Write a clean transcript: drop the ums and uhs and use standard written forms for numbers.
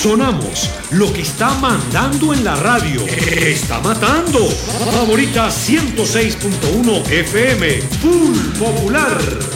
Sonamos lo que está mandando en la radio. Está matando. Favorita 106.1 FM. Full Popular.